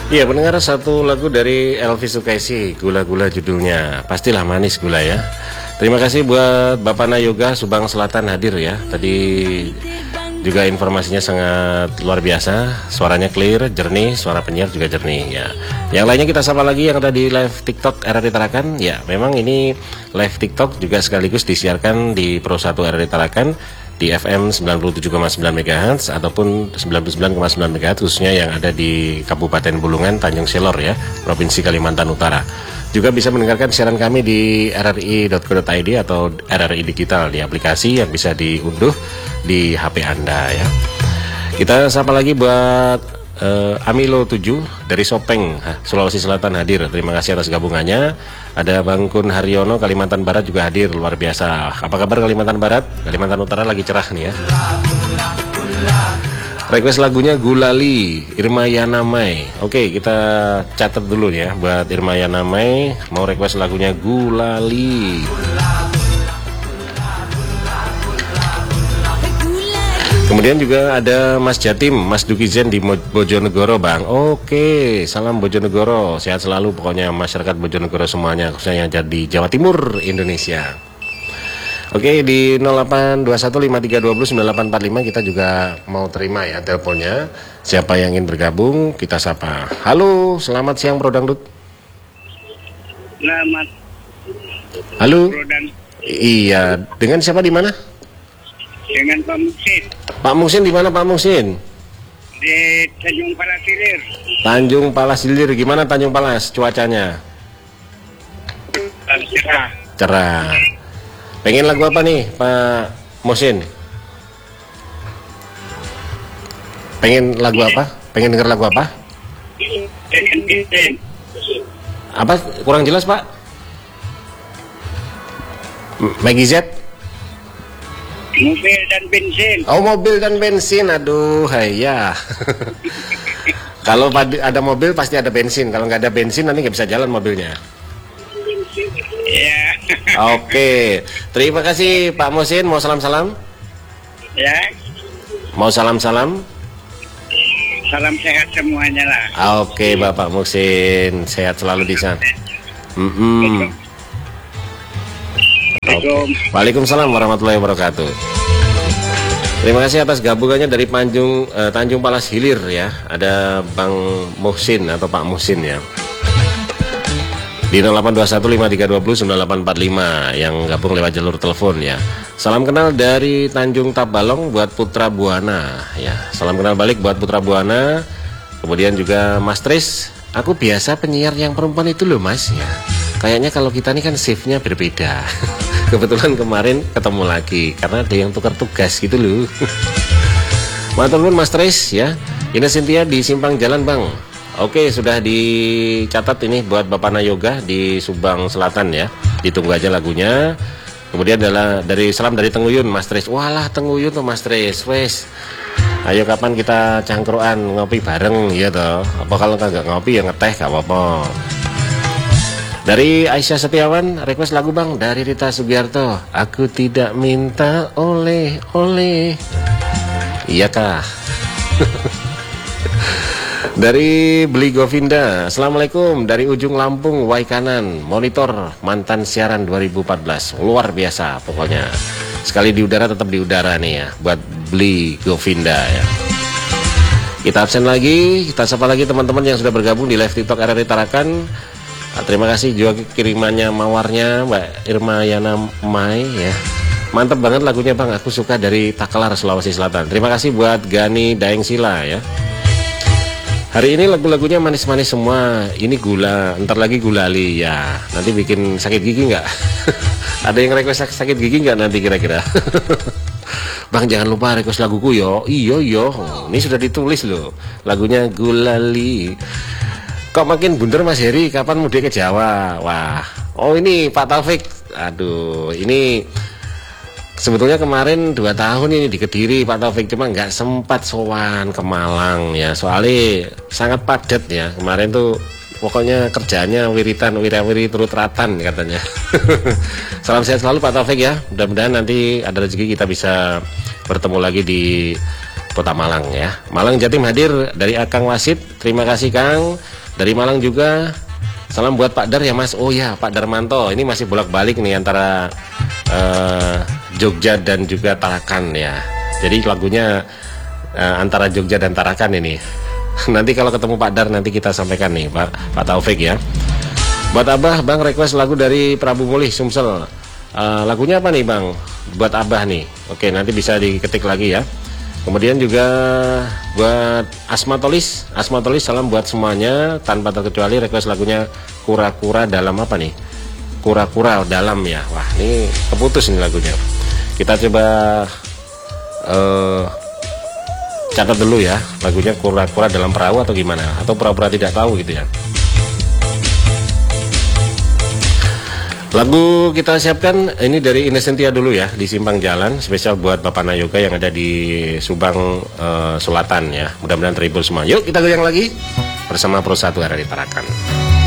Iya, pendengar, satu lagu dari Elvi Sukaisi, Gula-Gula judulnya. Pastilah manis gula ya. Terima kasih buat Bapak Nayoga Subang Selatan hadir ya. Tadi juga informasinya sangat luar biasa. Suaranya clear, jernih, suara penyiar juga jernih ya. Yang lainnya kita sapa lagi yang ada di live TikTok RRI Tarakan. Ya, memang ini live TikTok juga sekaligus disiarkan di Pro 1 RRI Tarakan di FM 97,9 MHz ataupun 99,9 MHz, khususnya yang ada di Kabupaten Bulungan, Tanjung Selor ya, Provinsi Kalimantan Utara. Juga bisa mendengarkan siaran kami di rri.co.id atau RRI Digital di aplikasi yang bisa diunduh di HP Anda ya. Kita sapa lagi buat Amilo 7 dari Sopeng, Sulawesi Selatan hadir. Terima kasih atas gabungannya. Ada Bang Kun Haryono Kalimantan Barat juga hadir, luar biasa. Apa kabar Kalimantan Barat? Kalimantan Utara lagi cerah nih ya. Request lagunya Gulali, Irma Yanamai. Oke, kita catat dulu ya buat Irma Yanamai, mau request lagunya Gulali. Kemudian juga ada Mas Jatim, Mas Dukizen di Bojonegoro, Bang. Oke, salam Bojonegoro. Sehat selalu pokoknya masyarakat Bojonegoro semuanya, khususnya yang di Jawa Timur, Indonesia. Oke, di 082153209845 kita juga mau terima ya teleponnya. Siapa yang ingin bergabung, kita sapa. Halo, selamat siang Bro Dangdut. Selamat. Halo. Bro Dan. Iya, dengan siapa di mana? Dengan Pak Musin. Pak Musin di mana Pak Musin? Di Tanjung Palas Hilir. Tanjung Palas Hilir, gimana Tanjung Palas cuacanya? Cerah. Cerah. Pengen lagu apa nih Pak Musin? Pengen lagu apa? Pengen denger lagu apa? Apa? Kurang jelas Pak? Maggie Z? Mobil dan bensin. Oh, mobil dan bensin. Aduh, ya. Kalau ada mobil pasti ada bensin. Kalau nggak ada bensin nanti nggak bisa jalan mobilnya. Ya. Oke, terima kasih Pak Musin. Mau salam-salam? Ya. Mau salam-salam? Salam sehat semuanya lah. Oke, Bapak Musin, sehat selalu di sana. Waalaikumsalam warahmatullahi wabarakatuh. Terima kasih atas gabungannya dari Tanjung Palas Hilir ya. Ada Bang Muhsin atau Pak Muhsin ya. Di 082153209845 yang gabung lewat jalur telepon ya. Salam kenal dari Tanjung Tabalong buat Putra Buana ya. Salam kenal balik buat Putra Buana. Kemudian juga Mas Tris, aku biasa penyiar yang perempuan itu loh Mas ya. Kayaknya kalau kita ini kan shiftnya berbeda. Kebetulan kemarin ketemu lagi karena ada yang tukar tugas gitu loh. Matur nuwun Mas Tris ya. Ini Cynthia di Simpang Jalan Bang. Oke, sudah dicatat ini buat Bapak Nayoga di Subang Selatan ya. Ditunggu aja lagunya. Kemudian adalah dari salam dari Tenguyun Mas Tris. Walah Tenguyun tuh Mas Tris. Wes. Ayo kapan kita cangkruan ngopi bareng ya toh. Apa kalau kagak ngopi ya ngeteh gak apa-apa. Dari Aisyah Setiawan, request lagu Bang dari Rita Sugiarto. Aku tidak minta oleh-oleh. Iya kah? Dari Beli Govinda, Assalamualaikum dari ujung Lampung, Waikanan, monitor mantan siaran 2014. Luar biasa pokoknya. Sekali di udara tetap di udara nih ya, buat Beli Govinda ya. Kita absen lagi, kita sapa lagi teman-teman yang sudah bergabung di live TikTok RRI Tarakan. Terima kasih juga kirimannya mawarnya Mbak Irma Yanamai ya. Mantap banget lagunya Bang, aku suka dari Takalar Sulawesi Selatan. Terima kasih buat Gani Daeng Sila ya. Hari ini lagu-lagunya manis-manis semua. Ini gula, ntar lagi gulali ya. Nanti bikin sakit gigi nggak? Ada yang request sakit gigi nggak nanti kira-kira? Bang jangan lupa request laguku yo. Iyo. Ini sudah ditulis loh. Lagunya Gulali. Kok makin bunder Mas Heri, kapan mudik ke Jawa? Wah, oh ini Pak Taufik. Aduh, ini sebetulnya kemarin 2 tahun ini di Kediri Pak Taufik, cuma nggak sempat sowan ke Malang ya. Soalnya sangat padat ya. Kemarin tuh pokoknya kerjanya wiri turut ratan katanya. Salam sehat selalu Pak Taufik ya. Mudah-mudahan nanti ada rezeki kita bisa bertemu lagi di Kota Malang ya. Malang Jatim hadir dari Akang Wasit. Terima kasih Kang. Dari Malang juga salam buat Pak Dar ya Mas. Oh ya, Pak Darmanto. Ini masih bolak-balik nih antara Jogja dan juga Tarakan ya. Jadi lagunya antara Jogja dan Tarakan ini. Nanti kalau ketemu Pak Dar nanti kita sampaikan nih Pak Taufik ya. Buat Abah, Bang request lagu dari Prabu Mulih Sumsel. Lagunya apa nih Bang? Buat Abah nih. Oke, nanti bisa diketik lagi ya. Kemudian juga buat Asmatolis salam buat semuanya tanpa terkecuali request lagunya Kura-kura dalam apa nih? Kura-kura dalam ya. Wah, ini keputus nih lagunya. Kita coba catat dulu ya, lagunya Kura-kura dalam perahu atau gimana? Atau pura-pura tidak tahu gitu ya. Lagu kita siapkan ini dari Inesentia dulu ya, di Simpang Jalan, spesial buat Bapak Nayoga yang ada di Subang Selatan ya. Mudah-mudahan terhibur semua. Yuk kita goyang lagi bersama Pro 1 Hari Tarakan.